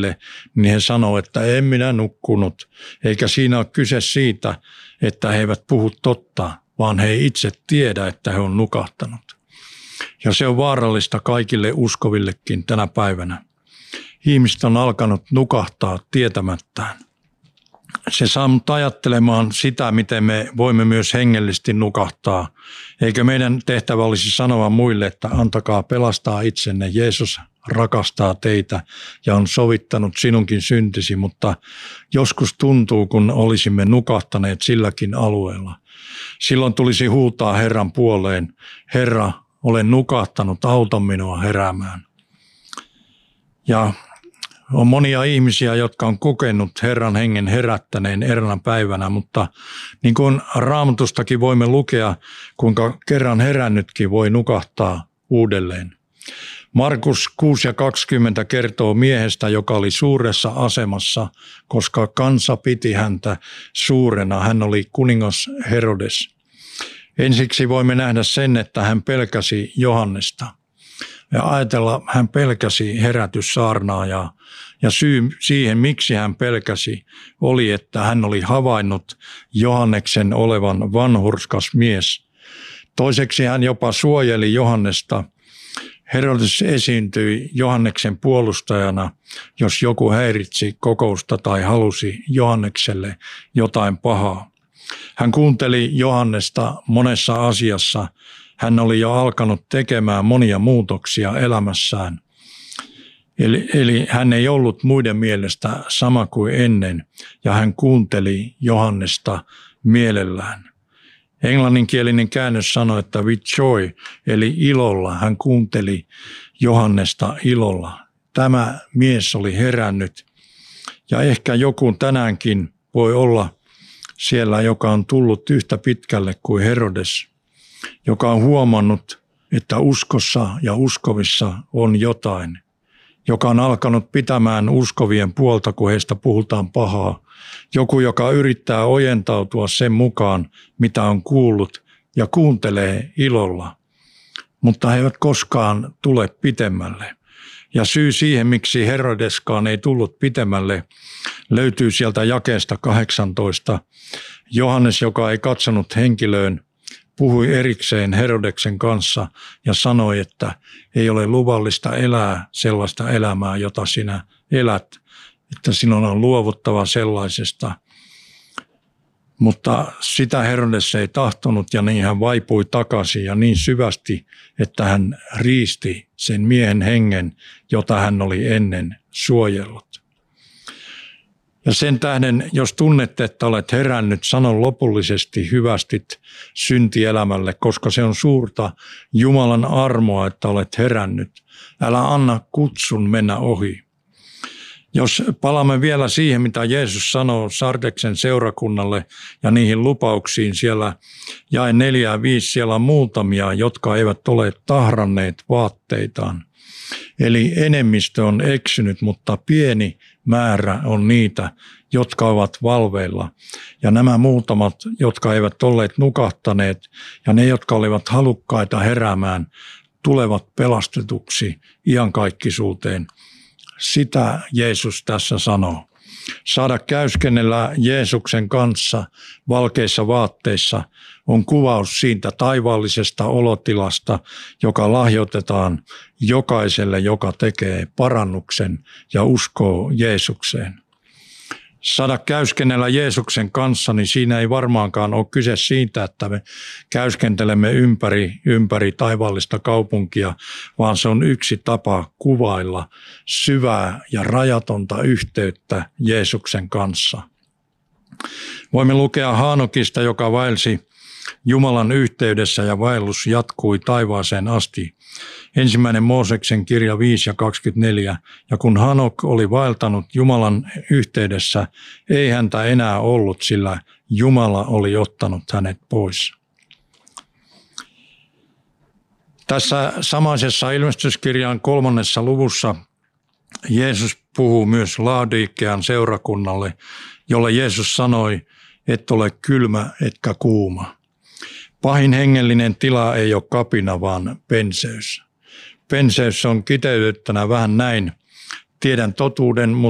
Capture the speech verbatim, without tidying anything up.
hänelle, niin he sanoo, että en minä nukkunut. Eikä siinä ole kyse siitä, että he eivät puhu totta, vaan he ei itse tiedä, että he on nukahtanut. Ja se on vaarallista kaikille uskovillekin tänä päivänä. Ihmiset on alkanut nukahtaa tietämättään. Se saa mut ajattelemaan sitä, miten me voimme myös hengellisesti nukahtaa. Eikö meidän tehtävä olisi sanoa muille, että antakaa pelastaa itsenne. Jeesus rakastaa teitä ja on sovittanut sinunkin syntisi, mutta joskus tuntuu, kun olisimme nukahtaneet silläkin alueella. Silloin tulisi huutaa Herran puoleen, Herra, olen nukahtanut, auta minua heräämään. Ja on monia ihmisiä, jotka on kokenut Herran hengen herättäneen eräänä päivänä, mutta niin kuin Raamatustakin voimme lukea, kuinka kerran herännytkin voi nukahtaa uudelleen. Markus kuusi ja kaksikymmentä kertoo miehestä, joka oli suuressa asemassa, koska kansa piti häntä suurena. Hän oli kuningas Herodes. Ensiksi voimme nähdä sen, että hän pelkäsi Johannesta. Ja ajatella, hän pelkäsi herätyssaarnaajaa. Ja syy siihen, miksi hän pelkäsi, oli, että hän oli havainnut Johanneksen olevan vanhurskas mies. Toiseksi hän jopa suojeli Johannesta. Herodes esiintyi Johanneksen puolustajana, jos joku häiritsi kokousta tai halusi Johannekselle jotain pahaa. Hän kuunteli Johannesta monessa asiassa. Hän oli jo alkanut tekemään monia muutoksia elämässään. Eli, eli hän ei ollut muiden mielestä sama kuin ennen, ja hän kuunteli Johannesta mielellään. Englanninkielinen käännös sanoi, että with joy, eli ilolla. Hän kuunteli Johannesta ilolla. Tämä mies oli herännyt, ja ehkä joku tänäänkin voi olla siellä, joka on tullut yhtä pitkälle kuin Herodes, joka on huomannut, että uskossa ja uskovissa on jotain, joka on alkanut pitämään uskovien puolta, kun heistä puhutaan pahaa. Joku, joka yrittää ojentautua sen mukaan, mitä on kuullut, ja kuuntelee ilolla, mutta he eivät koskaan tule pitemmälle. Ja syy siihen, miksi Herodeskaan ei tullut pitemmälle, löytyy sieltä jakeesta kahdeksantoista. Johannes, joka ei katsonut henkilöön, puhui erikseen Herodeksen kanssa ja sanoi, että ei ole luvallista elää sellaista elämää, jota sinä elät, että sinun on luovuttava sellaisesta. Mutta sitä Herodes ei tahtonut, ja niin hän vaipui takaisin ja niin syvästi, että hän riisti sen miehen hengen, jota hän oli ennen suojellut. Ja sen tähden, jos tunnette, että olet herännyt, sano lopullisesti hyvästit syntielämälle, koska se on suurta Jumalan armoa, että olet herännyt. Älä anna kutsun mennä ohi. Jos palaamme vielä siihen, mitä Jeesus sanoo Sardeksen seurakunnalle ja niihin lupauksiin siellä jae neljä ja viisi, siellä on muutamia, jotka eivät ole tahranneet vaatteitaan. Eli enemmistö on eksynyt, mutta pieni määrä on niitä, jotka ovat valveilla. Ja nämä muutamat, jotka eivät olleet nukahtaneet ja ne, jotka olivat halukkaita heräämään, tulevat pelastetuksi iankaikkisuuteen. Sitä Jeesus tässä sanoo. Saada käyskennellä Jeesuksen kanssa valkeissa vaatteissa on kuvaus siitä taivaallisesta olotilasta, joka lahjoitetaan jokaiselle, joka tekee parannuksen ja uskoo Jeesukseen. Saada käyskennellä Jeesuksen kanssa, niin siinä ei varmaankaan ole kyse siitä, että me käyskentelemme ympäri, ympäri taivaallista kaupunkia, vaan se on yksi tapa kuvailla syvää ja rajatonta yhteyttä Jeesuksen kanssa. Voimme lukea Haanokista, joka vaelsi Jumalan yhteydessä ja vaellus jatkui taivaaseen asti. Ensimmäinen Mooseksen kirja viisi ja kaksikymmentäneljä. Ja kun Hanok oli vaeltanut Jumalan yhteydessä, ei häntä enää ollut, sillä Jumala oli ottanut hänet pois. Tässä samaisessa ilmestyskirjan kolmannessa luvussa Jeesus puhuu myös Laodikean seurakunnalle, jolle Jeesus sanoi, et ole kylmä etkä kuuma. Pahin hengellinen tila ei ole kapina, vaan penseys. Penseys on kiteytettynä vähän näin. Tiedän totuuden,